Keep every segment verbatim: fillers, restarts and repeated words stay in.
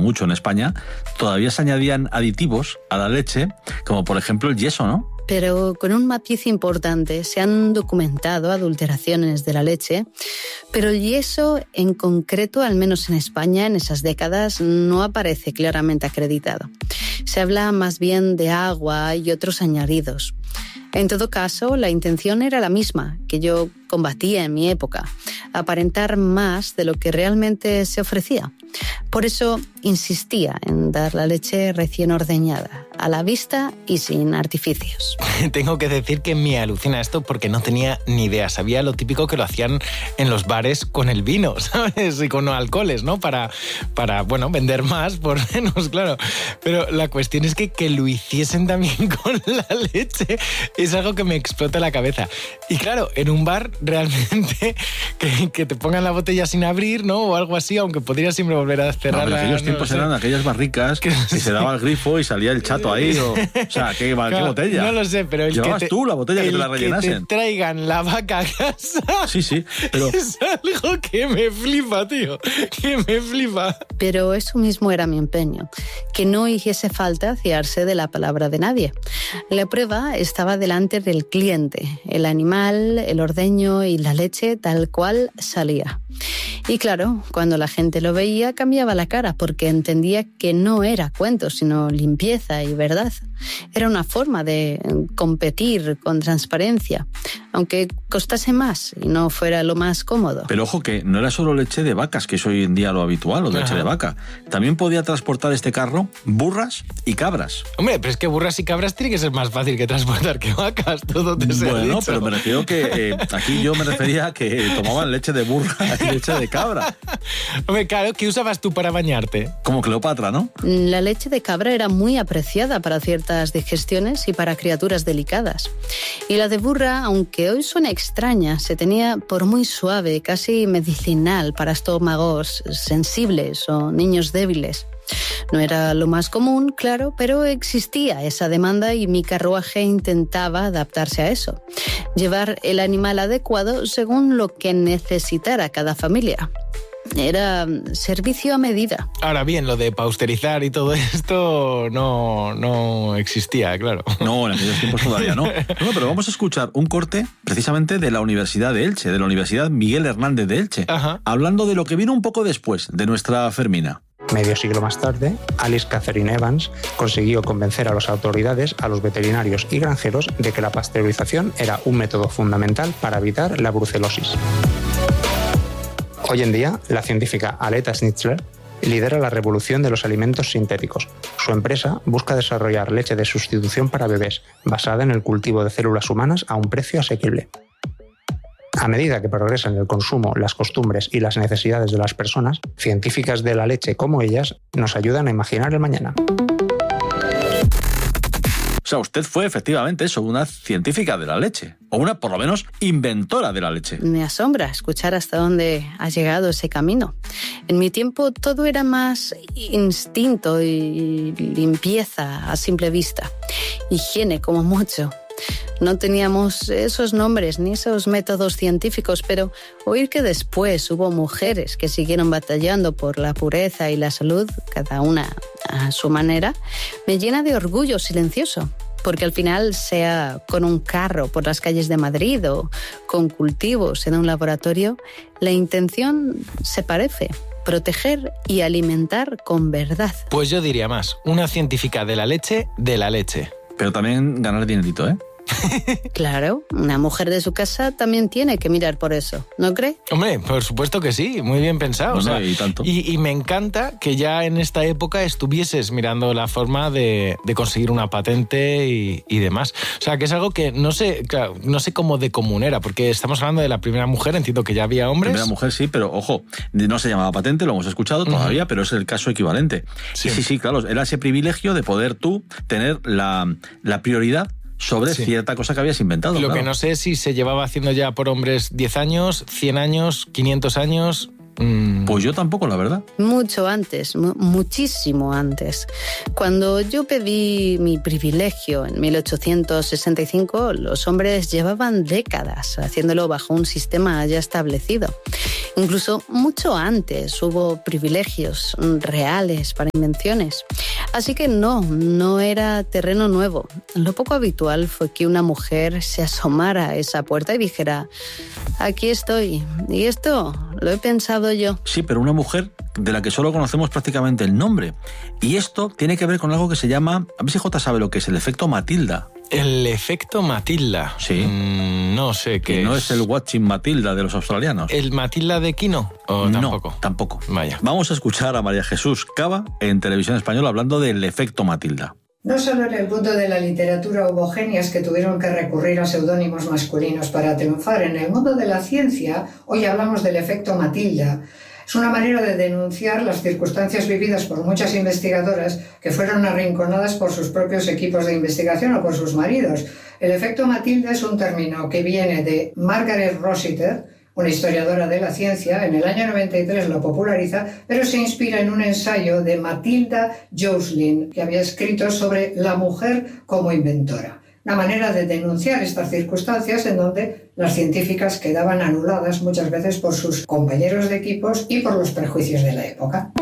mucho en España, todavía se añadían aditivos a la leche, como por ejemplo el yeso, ¿no? Pero con un matiz importante, se han documentado adulteraciones de la leche, pero el yeso en concreto, al menos en España, en esas décadas, no aparece claramente acreditado. Se habla más bien de agua y otros añadidos. En todo caso, la intención era la misma, que yo combatía en mi época, aparentar más de lo que realmente se ofrecía. Por eso insistía en dar la leche recién ordeñada, a la vista y sin artificios. Tengo que decir que me alucina esto porque no tenía ni idea. Sabía lo típico que lo hacían en los bares con el vino, ¿sabes? Y con alcoholes, ¿no? Para, para bueno, vender más, por menos, claro. Pero la cuestión es que, que lo hiciesen también con la leche es algo que me explota la cabeza. Y claro, en un bar realmente que, que te pongan la botella sin abrir, ¿no? O algo así, aunque podría siempre volver a cerrarla. No, en aquellos no tiempos sé. eran aquellas barricas que se daba el grifo y salía el chato ahí. O, o sea, ¿qué, claro, qué botella? No lo sé, pero el ¿Llevabas que te, tú la botella que te la rellenasen? El que te traigan la vaca a casa. Sí, sí, pero... es algo que me flipa, tío. Que me flipa. Pero eso mismo era mi empeño, que no hiciese falta fiarse de la palabra de nadie. La prueba estaba delante del cliente, el animal, el ordeño y la leche tal cual salía. Y claro, cuando la gente lo veía cambiaba la cara porque entendía que no era cuento, sino limpieza y verdad. Era una forma de competir con transparencia, aunque costase más y no fuera lo más cómodo. Pero ojo que no era solo leche de vacas, que es hoy en día lo habitual, o de Ajá. leche de vaca. También podía transportar este carro burras y cabras. Hombre, pero es que burras y cabras tiene que ser más fácil que transportar que vacas, todo te se ha Bueno, dicho. pero me refiero que eh, aquí yo me refería a que tomaban leche de burra y leche de cabra. Hombre, claro, ¿qué usabas tú para bañarte? Como Cleopatra, ¿no? La leche de cabra era muy apreciada para ciertas digestiones y para criaturas delicadas. Y la de burra, aunque hoy suena extraña, se tenía por muy suave, casi medicinal para estómagos sensibles o niños débiles. No era lo más común, claro, pero existía esa demanda y mi carruaje intentaba adaptarse a eso. Llevar el animal adecuado según lo que necesitara cada familia. Era servicio a medida. Ahora bien, lo de pausterizar y todo esto no, no existía, claro. No, en aquellos tiempos todavía no. No, pero vamos a escuchar un corte precisamente de la Universidad de Elche, de la Universidad Miguel Hernández de Elche, Ajá. hablando de lo que vino un poco después, de nuestra Fermina. Medio siglo más tarde, Alice Catherine Evans consiguió convencer a las autoridades, a los veterinarios y granjeros de que la pasteurización era un método fundamental para evitar la brucelosis. Hoy en día, la científica Aletta Schnitzler lidera la revolución de los alimentos sintéticos. Su empresa busca desarrollar leche de sustitución para bebés, basada en el cultivo de células humanas a un precio asequible. A medida que progresan el consumo, las costumbres y las necesidades de las personas, científicas de la leche como ellas nos ayudan a imaginar el mañana. O sea, usted fue efectivamente eso, una científica de la leche, o una, por lo menos, inventora de la leche. Me asombra escuchar hasta dónde ha llegado ese camino. En mi tiempo todo era más instinto y limpieza a simple vista. Higiene como mucho. No teníamos esos nombres ni esos métodos científicos, pero oír que después hubo mujeres que siguieron batallando por la pureza y la salud, cada una a su manera, me llena de orgullo silencioso. Porque al final, sea con un carro por las calles de Madrid o con cultivos en un laboratorio, la intención se parece: proteger y alimentar con verdad. Pues yo diría más, una científica de la leche, de la leche. Pero también ganar dinerito, ¿eh? Claro, una mujer de su casa también tiene que mirar por eso, ¿no cree? Hombre, por supuesto que sí, muy bien pensado. Bueno, o sea, y tanto. Y, y me encanta que ya en esta época estuvieses mirando la forma de, de conseguir una patente y, y demás. O sea, que es algo que no sé, claro, no sé cómo de común era, porque estamos hablando de la primera mujer, entiendo que ya había hombres. Primera mujer, sí, pero ojo, no se llamaba patente, lo hemos escuchado todavía, uh-huh. pero es el caso equivalente. Sí. Y sí, sí, claro, era ese privilegio de poder tú tener la, la prioridad sobre sí. cierta cosa que habías inventado. Lo claro. que no sé es si se llevaba haciendo ya por hombres diez años, cien años, quinientos años. Mm. Pues yo tampoco, la verdad. Mucho antes, mu- muchísimo antes. Cuando yo pedí mi privilegio en mil ochocientos sesenta y cinco, los hombres llevaban décadas haciéndolo bajo un sistema ya establecido. Incluso mucho antes hubo privilegios reales para invenciones. Así que no, no era terreno nuevo. Lo poco habitual fue que una mujer se asomara a esa puerta y dijera: aquí estoy, y esto lo he pensado yo. Sí, pero una mujer de la que solo conocemos prácticamente el nombre. Y esto tiene que ver con algo que se llama, a ver si Jota sabe lo que es el efecto Matilda. El efecto Matilda. Sí. Mm, no sé qué Que no es. es el Watching Matilda de los australianos. ¿El Matilda de Quino? ¿O tampoco? No, tampoco. Vaya. Vamos a escuchar a María Jesús Cava en Televisión Española hablando del efecto Matilda. No solo en el mundo de la literatura hubo genias que tuvieron que recurrir a seudónimos masculinos para triunfar. En el mundo de la ciencia, hoy hablamos del efecto Matilda. Es una manera de denunciar las circunstancias vividas por muchas investigadoras que fueron arrinconadas por sus propios equipos de investigación o por sus maridos. El efecto Matilda es un término que viene de Margaret Rossiter, una historiadora de la ciencia. En el año noventa y tres lo populariza, pero se inspira en un ensayo de Matilda Joslin, que había escrito sobre la mujer como inventora. Una manera de denunciar estas circunstancias en donde las científicas quedaban anuladas muchas veces por sus compañeros de equipos y por los prejuicios de la época.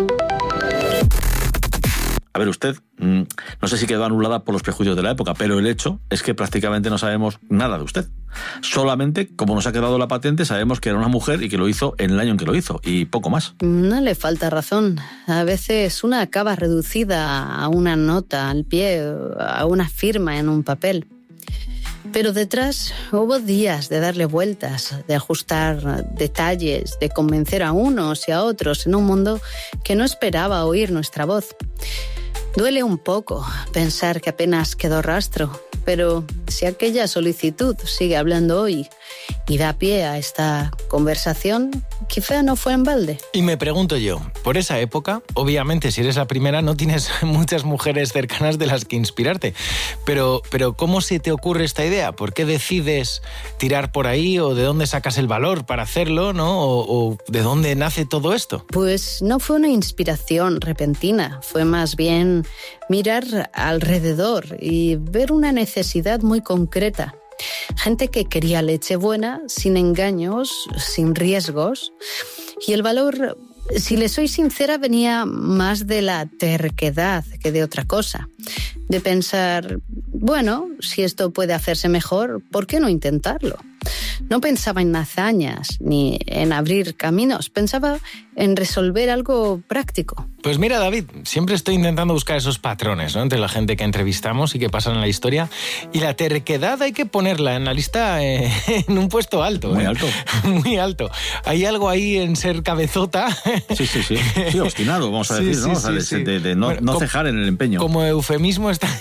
A ver, usted, mmm, no sé si quedó anulada por los prejuicios de la época, pero el hecho es que prácticamente no sabemos nada de usted. Solamente, como nos ha quedado la patente, sabemos que era una mujer y que lo hizo en el año en que lo hizo, y poco más. No le falta razón. A veces una acaba reducida a una nota al pie, a una firma en un papel. Pero detrás hubo días de darle vueltas, de ajustar detalles, de convencer a unos y a otros en un mundo que no esperaba oír nuestra voz. Duele un poco pensar que apenas quedó rastro, pero si aquella solicitud sigue hablando hoy y da pie a esta conversación, quizá no fue en balde. Y me pregunto yo, por esa época, obviamente si eres la primera no tienes muchas mujeres cercanas de las que inspirarte, pero, pero ¿cómo se te ocurre esta idea? ¿Por qué decides tirar por ahí o de dónde sacas el valor para hacerlo, ¿no? O, o de dónde nace todo esto? Pues no fue una inspiración repentina, fue más bien mirar alrededor y ver una necesidad muy concreta. Gente que quería leche buena, sin engaños, sin riesgos. Y el valor, si le soy sincera, venía más de la terquedad que de otra cosa. De pensar, bueno, si esto puede hacerse mejor, ¿por qué no intentarlo? No pensaba en hazañas ni en abrir caminos, pensaba en resolver algo práctico. Pues mira, David, siempre estoy intentando buscar esos patrones, ¿no?, entre la gente que entrevistamos y que pasan en la historia. Y la terquedad hay que ponerla en la lista eh, en un puesto alto. Muy ¿eh? alto. Muy alto. Hay algo ahí en ser cabezota. Sí, sí, sí. Sí, obstinado, vamos a Sí, decir, sí, ¿no? sí, O sea, de, sí. de- de no, Bueno, no como- cejar en el empeño. Como eufemismo está...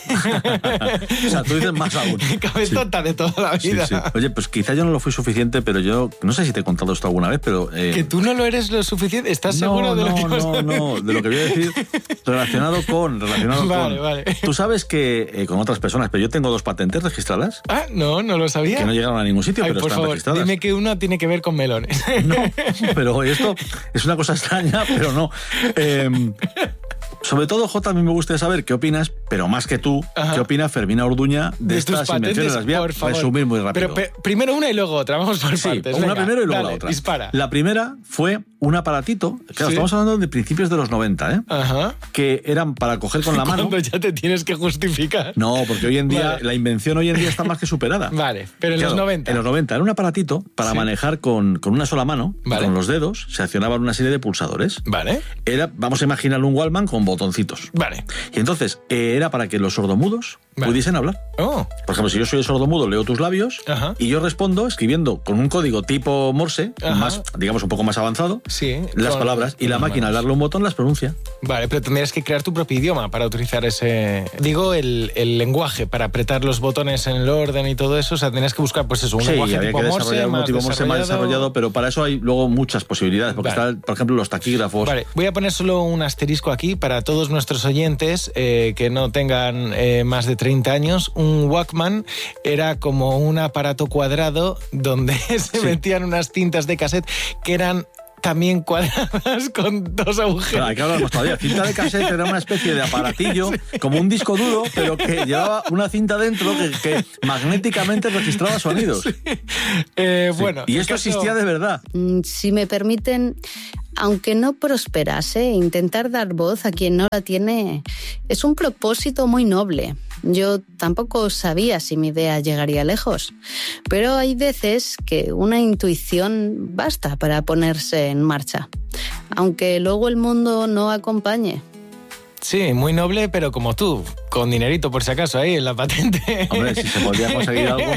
O sea, tú dices más aún. Cabezota de toda la Sí, vida. sí. Oye, pues quizá yo no lo fui suficiente, pero yo no sé si te he contado esto alguna vez, pero... eh, Que tú no lo eres lo suficiente. ¿Estás no, seguro de lo no, que vas no, a no, de lo que voy a decir relacionado con... Relacionado Vale, con vale. Tú sabes que eh, con otras personas, pero yo tengo dos patentes registradas Ah, no, no lo sabía. que no llegaron a ningún sitio, Ay, pero por están favor, registradas. dime que una tiene que ver con melones. No, pero esto es una cosa extraña, pero no. Eh, sobre todo, Jota, a mí me gustaría saber qué opinas, pero más que tú, Ajá. qué opina Fermina Orduña de, De tus estas invenciones. patentes, Las voy a por favor. resumir muy rápido. Pero pe- primero una y luego otra, vamos por Sí, partes. una Venga, primero y luego dale, la otra. Dispara. La primera fue un aparatito, claro, Sí. estamos hablando de principios de los noventa, ¿eh? Ajá. Que eran para coger con la mano. Cuando ya te tienes que justificar. No, porque hoy en día, Vale. la invención hoy en día está más que superada. Vale, pero en Claro, los noventa. En los noventa era un aparatito para Sí. manejar con, con una sola mano, Vale. con los dedos, se accionaban una serie de pulsadores. Vale, Era, vamos a imaginar un Wallman con botoncitos. vale. Y entonces eh, era para que los sordomudos Vale. pudiesen hablar. Oh, Por ejemplo, si yo soy el sordomudo, leo tus labios Ajá. y yo respondo escribiendo con un código tipo Morse, Ajá. más, digamos, un poco más avanzado, sí. las con- palabras, y con la las máquina al manos. darle un botón las pronuncia. Vale, pero tendrías que crear tu propio idioma para utilizar ese... Digo, el, el lenguaje para apretar los botones en el orden y todo eso. O sea, tenías que buscar, pues eso, un Sí, lenguaje había tipo que Morse, desarrollar un más tipo Morse más desarrollado, pero para eso hay luego muchas posibilidades, porque Vale. están, por ejemplo, los taquígrafos. Vale, voy a poner solo un asterisco aquí para todos nuestros oyentes eh, que no tengan eh, más de treinta años. Un Walkman era como un aparato cuadrado donde se Sí. metían unas cintas de cassette que eran también cuadradas con dos agujeros. Claro, hay que hablar más todavía. Cinta de cassette era una especie de aparatillo, como un disco duro, pero que llevaba una cinta dentro que, que magnéticamente registraba sonidos. Sí. Eh, Sí. Bueno, y esto caso... existía de verdad. Si me permiten, aunque no prosperase, intentar dar voz a quien no la tiene es un propósito muy noble. Yo tampoco sabía si mi idea llegaría lejos, pero hay veces que una intuición basta para ponerse en marcha, aunque luego el mundo no acompañe. Sí, muy noble, pero como tú, con dinerito por si acaso ahí en la patente. Hombre, si se podía conseguir algo.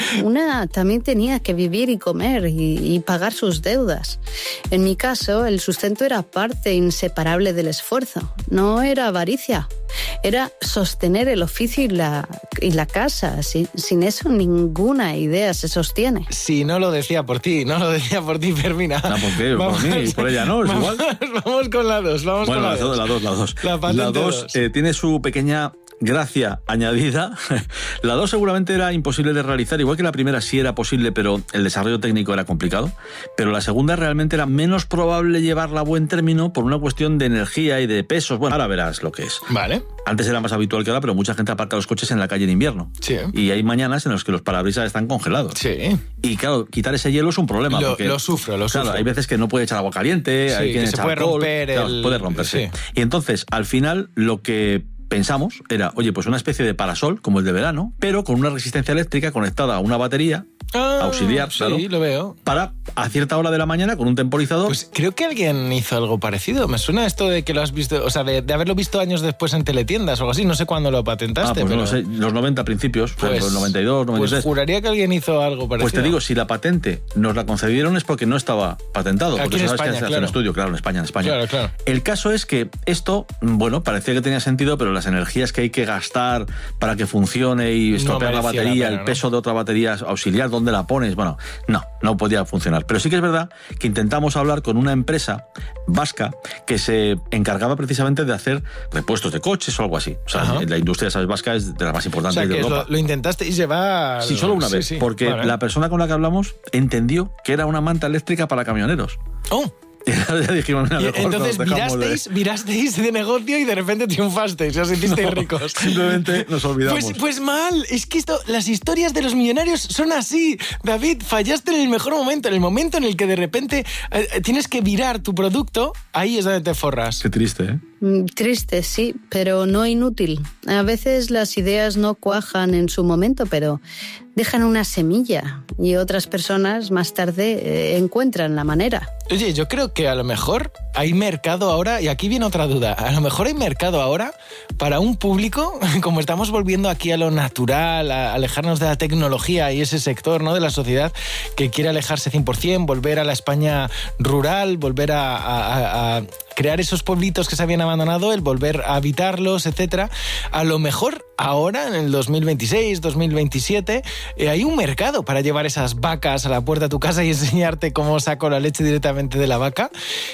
Una también tenía que vivir y comer y, y pagar sus deudas. En mi caso, el sustento era parte inseparable del esfuerzo. No era avaricia, era sostener el oficio y la, y la casa. Sin, sin eso ninguna idea se sostiene. Sí, no lo decía por ti, no lo decía por ti, Fermina. No, ¿por qué? Por mí y por ella no, es vamos, igual. Vamos con la dos, vamos bueno, con la la dos. dos, la dos, la dos. La patente La dos dos. eh, tiene su pequeña gracia añadida. La dos seguramente era imposible de realizar, igual que la primera sí era posible, pero el desarrollo técnico era complicado. Pero la segunda realmente era menos probable llevarla a buen término por una cuestión de energía y de pesos. Bueno, ahora verás lo que es. Vale. Antes era más habitual que ahora, pero mucha gente aparca los coches en la calle en invierno. Sí. Y hay mañanas en las que los parabrisas están congelados. Sí. Y claro, quitar ese hielo es un problema. Lo, porque, lo sufro, lo claro, sufro. hay veces que no puede echar agua caliente, Sí, hay que, que se echar puede alcohol, romper claro, el... puede romperse. Sí. Y entonces, al final, lo que pensamos era, oye, pues una especie de parasol, como el de verano, pero con una resistencia eléctrica conectada a una batería Ah, auxiliar, sí, claro, lo veo. para a cierta hora de la mañana con un temporizador. Pues creo que alguien hizo algo parecido. Me suena esto de que lo has visto, o sea, de, de haberlo visto años después en teletiendas o algo así. No sé cuándo lo patentaste, ah, pues pero... no sé, los noventa principios, Pues, los noventa y dos, noventa y tres. Pues juraría que alguien hizo algo parecido. Pues te digo, si la patente nos la concedieron es porque no estaba patentado. Aquí porque en sabes España, que hace claro. un estudio, claro, en España, en España. Claro, claro. El caso es que esto, bueno, parecía que tenía sentido, pero las energías que hay que gastar para que funcione y estropear No la merecía batería, la pena, el ¿no? peso de otra batería auxiliar, ¿dónde la pones? Bueno, no, no podía funcionar. Pero sí que es verdad que intentamos hablar con una empresa vasca que se encargaba precisamente de hacer repuestos de coches o algo así. O sea, Ajá. la industria, ¿sabes?, vasca es de las más O importantes sea, de que Europa. lo, lo intentasteis llevar... Sí, solo una Sí, vez, sí. porque Vale. la persona con la que hablamos entendió que era una manta eléctrica para camioneros. Oh. Y ya dijimos, mira, Y mejor entonces nos dejamos de- virasteis, virasteis de negocio y de repente triunfasteis, os sentisteis ricos. Simplemente nos olvidamos. Pues, pues mal, es que esto, las historias de los millonarios son así. David, fallaste en el mejor momento, en el momento en el que de repente eh, tienes que virar tu producto, ahí es donde te forras. Qué triste, ¿eh? Mm, Triste, sí, pero no inútil. A veces las ideas no cuajan en su momento, pero dejan una semilla y otras personas más tarde eh, encuentran la manera. Oye, yo creo que a lo mejor hay mercado ahora, y aquí viene otra duda, a lo mejor hay mercado ahora para un público, como estamos volviendo aquí a lo natural, a alejarnos de la tecnología y ese sector, ¿no?, de la sociedad que quiere alejarse cien por ciento, volver a la España rural, volver a, a, a crear esos pueblitos que se habían abandonado, el volver a habitarlos, etcétera. A lo mejor ahora, en el dos mil veintiséis, dos mil veintisiete, eh, hay un mercado para llevar esas vacas a la puerta de tu casa y enseñarte cómo saco la leche directamente de la vaca.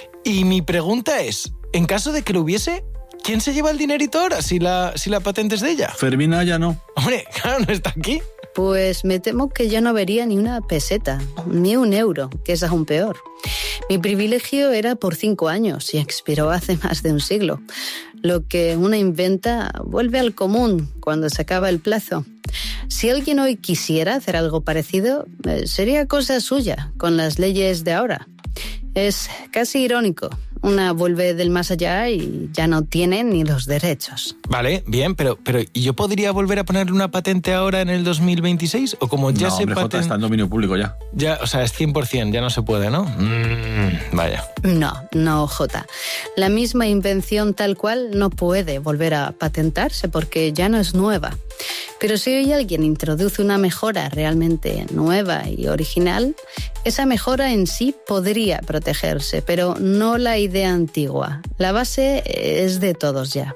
Y mi pregunta es, en caso de que lo hubiese, ¿quién se lleva el dinerito ahora si la, si la patente es de ella? Fermina ya no. Hombre, claro, no está aquí. Pues me temo que ya no vería ni una peseta, ni un euro, que es aún peor. Mi privilegio era por cinco años y expiró hace más de un siglo. Lo que una inventa vuelve al común cuando se acaba el plazo. Si alguien hoy quisiera hacer algo parecido, eh, sería cosa suya, con las leyes de ahora. Es casi irónico. Una vuelve del más allá y ya no tiene ni los derechos. Vale, bien, pero, pero ¿y yo podría volver a ponerle una patente ahora en el dos mil veintiséis? ¿O como ya no, se hombre, Jota, paten- está en dominio público ya. ya, o sea, es cien por ciento, ya no se puede, ¿no? Mm, vaya. No, no, Jota. La misma invención tal cual no puede volver a patentarse porque ya no es nueva. Pero si hoy alguien introduce una mejora realmente nueva y original, esa mejora en sí podría protegerse, pero no la idea antigua. La base es de todos ya.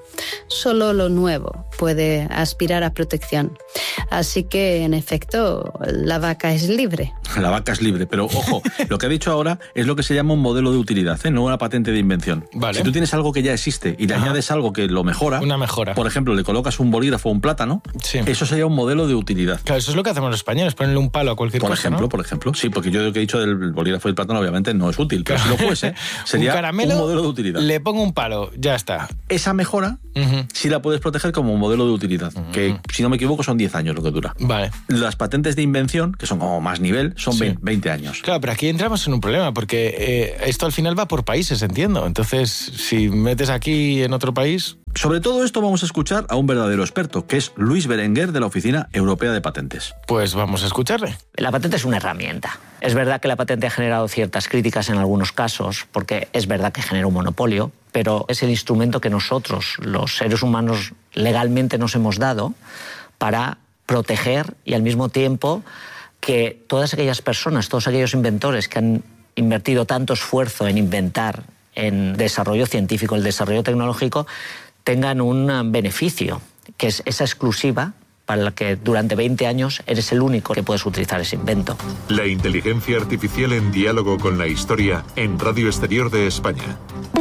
Solo lo nuevo puede aspirar a protección. Así que, en efecto, la vaca es libre. La vaca es libre, pero ojo, lo que ha dicho ahora es lo que se llama un modelo de utilidad, ¿eh? No una patente de invención. Vale. Si tú tienes algo que ya existe y le Ajá. añades algo que lo mejora, una mejora. Por ejemplo, le colocas un bolígrafo o un plátano, sí. Eso sería un modelo de utilidad. Claro, eso es lo que hacemos los españoles, ponerle un palo a cualquier por cosa, ejemplo, ¿no? Por ejemplo, sí, porque yo lo que he dicho del bolígrafo y el plátano obviamente no es útil, pero claro. si lo fuese, sería un, caramelo, un modelo de utilidad. Le pongo un palo, ya está. Esa mejora uh-huh. sí la puedes proteger como un modelo de utilidad, uh-huh. que si no me equivoco son diez años lo que dura. Vale. Las patentes de invención, que son como más nivel, son sí. veinte años. Claro, pero aquí entramos en un problema, porque eh, esto al final va por países, entiendo. Entonces, si metes aquí en otro país... Sobre todo esto vamos a escuchar a un verdadero experto, que es Luis Berenguer, de la Oficina Europea de Patentes. Pues vamos a escucharle. La patente es una herramienta. Es verdad que la patente ha generado ciertas críticas en algunos casos, porque es verdad que genera un monopolio, pero es el instrumento que nosotros, los seres humanos, legalmente nos hemos dado para proteger y al mismo tiempo que todas aquellas personas, todos aquellos inventores que han invertido tanto esfuerzo en inventar, en desarrollo científico, el desarrollo tecnológico, tengan un beneficio, que es esa exclusiva para la que durante veinte años eres el único que puedes utilizar ese invento. La inteligencia artificial en diálogo con la historia en Radio Exterior de España.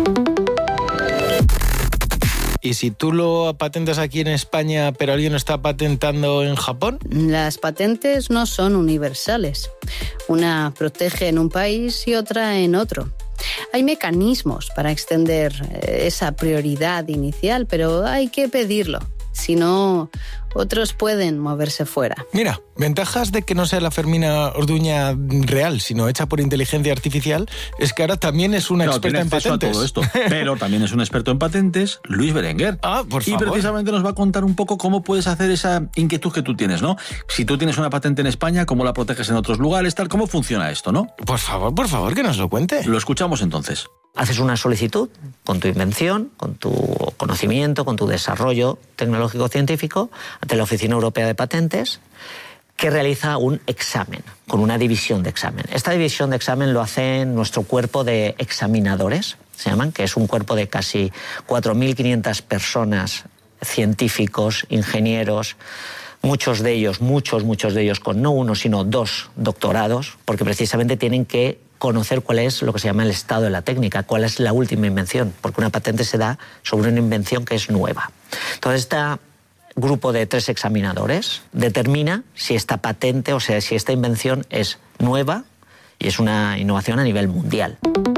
¿Y si tú lo patentas aquí en España, pero alguien lo está patentando en Japón? Las patentes no son universales. Una protege en un país y otra en otro. Hay mecanismos para extender esa prioridad inicial, pero hay que pedirlo. Si no, otros pueden moverse fuera. Mira, ventajas de que no sea la Fermina Orduña real, sino hecha por inteligencia artificial, es que ahora también es una claro, experta en patentes. A todo esto, pero también es un experto en patentes, Luis Berenguer. Ah, por favor. Y precisamente nos va a contar un poco cómo puedes hacer esa inquietud que tú tienes, ¿no? Si tú tienes una patente en España, cómo la proteges en otros lugares, tal, cómo funciona esto, ¿no? Por favor, por favor, que nos lo cuente. Lo escuchamos entonces. Haces una solicitud con tu invención, con tu conocimiento, con tu desarrollo tecnológico-científico ante la Oficina Europea de Patentes, que realiza un examen, con una división de examen. Esta división de examen lo hace nuestro cuerpo de examinadores, se llaman, que es un cuerpo de casi cuatro mil quinientas personas, científicos, ingenieros, muchos de ellos, muchos, muchos de ellos con no uno, sino dos doctorados, porque precisamente tienen que conocer cuál es lo que se llama el estado de la técnica, cuál es la última invención, porque una patente se da sobre una invención que es nueva. Entonces, este grupo de tres examinadores determina si esta patente, o sea, si esta invención es nueva y es una innovación a nivel mundial.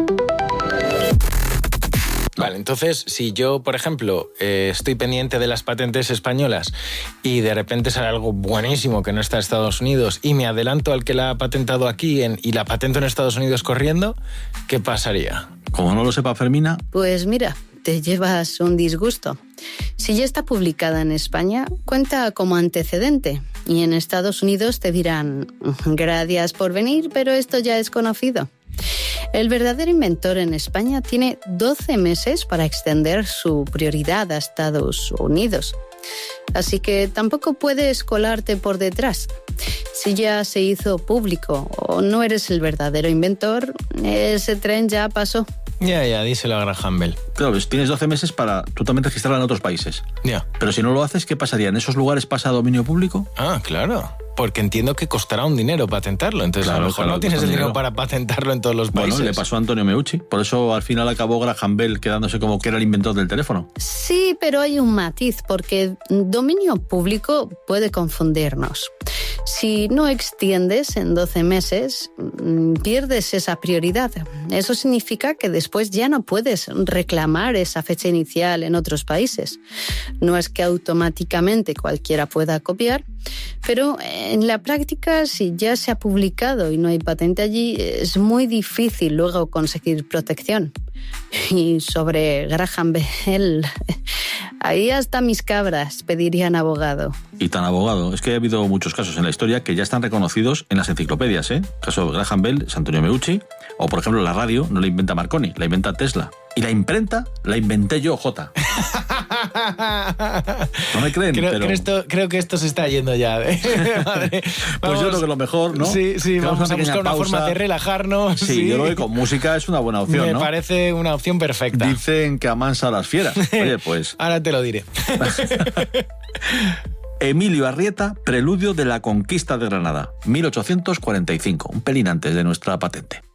Vale, entonces, si yo, por ejemplo, eh, estoy pendiente de las patentes españolas y de repente sale algo buenísimo que no está en Estados Unidos y me adelanto al que la ha patentado aquí en, y la patento en Estados Unidos corriendo, ¿qué pasaría? Como no lo sepa Fermina... Pues mira, te llevas un disgusto. Si ya está publicada en España, cuenta como antecedente. Y en Estados Unidos te dirán, gracias por venir, pero esto ya es conocido. El verdadero inventor en España tiene doce meses para extender su prioridad a Estados Unidos. Así que tampoco puedes colarte por detrás. Si ya se hizo público o no eres el verdadero inventor, ese tren ya pasó. Ya, ya, díselo a Graham Bell. Claro, pues tienes doce meses para tú también registrarla en otros países. Ya. Pero si no lo haces, ¿qué pasaría? ¿En esos lugares pasa a dominio público? Ah, claro. Porque entiendo que costará un dinero patentarlo. Entonces, claro, a lo mejor claro, no tienes el dinero dinero para patentarlo en todos los países. Bueno, le pasó a Antonio Meucci. Por eso al final acabó Graham Bell quedándose como que era el inventor del teléfono. Sí, pero hay un matiz, porque dominio público puede confundirnos. Si no extiendes en doce meses, pierdes esa prioridad. Eso significa que después ya no puedes reclamar esa fecha inicial en otros países. No es que automáticamente cualquiera pueda copiar, pero en la práctica, si ya se ha publicado y no hay patente allí, es muy difícil luego conseguir protección. Y sobre Graham Bell, ahí hasta mis cabras pedirían abogado. Y tan abogado. Es que ha habido muchos casos en la historia que ya están reconocidos en las enciclopedias, ¿eh? El caso de Graham Bell es Antonio Meucci. O, por ejemplo, la radio no la inventa Marconi, la inventa Tesla. Y la imprenta la inventé yo, Jota. No me creen, creo, pero... Creo, esto, creo que esto se está yendo ya. ¿eh? Madre. Pues yo creo que lo mejor, ¿no? Sí, sí, vamos, vamos a buscar una forma de relajarnos. Sí, sí, yo creo que con música es una buena opción, Me ¿no? Me parece una opción perfecta. Dicen que amansa a las fieras. Oye, pues... Ahora te lo diré. Emilio Arrieta, Preludio de la Conquista de Granada, mil ochocientos cuarenta y cinco, un pelín antes de nuestra patente.